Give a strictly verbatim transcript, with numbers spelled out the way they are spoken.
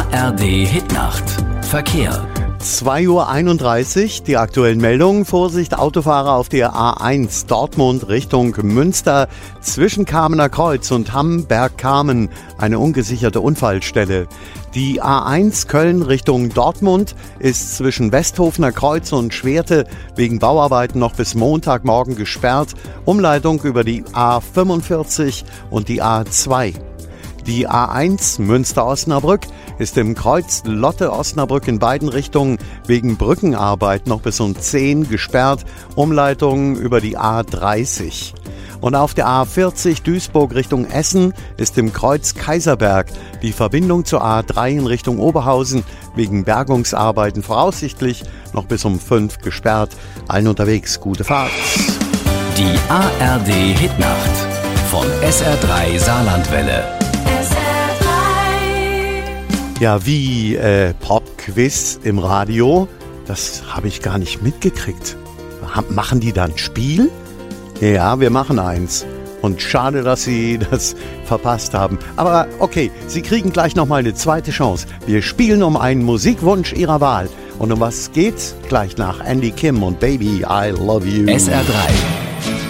R D Hitnacht. Verkehr. zwei Uhr einunddreißig, die aktuellen Meldungen. Vorsicht, Autofahrer auf der A eins Dortmund Richtung Münster. Zwischen Kamener Kreuz und Hamm-Bergkamen eine ungesicherte Unfallstelle. Die A eins Köln Richtung Dortmund ist zwischen Westhofener Kreuz und Schwerte wegen Bauarbeiten noch bis Montagmorgen gesperrt. Umleitung über die A fünfundvierzig und die A zwei. Die A eins Münster-Osnabrück ist im Kreuz Lotte-Osnabrück in beiden Richtungen wegen Brückenarbeit noch bis um zehn gesperrt. Umleitung über die A dreißig. Und auf der A vierzig Duisburg Richtung Essen ist im Kreuz Kaiserberg die Verbindung zur A drei in Richtung Oberhausen wegen Bergungsarbeiten voraussichtlich noch bis um fünf gesperrt. Allen unterwegs gute Fahrt. Die A R D Hitnacht von S R drei Saarlandwelle. Ja, wie äh, Popquiz im Radio, das habe ich gar nicht mitgekriegt. Ha- machen die dann Spiel? Ja, wir machen eins. Und schade, dass Sie das verpasst haben. Aber okay, Sie kriegen gleich nochmal eine zweite Chance. Wir spielen um einen Musikwunsch Ihrer Wahl. Und um was geht's? Gleich nach Andy Kim und Baby, I Love You. S R drei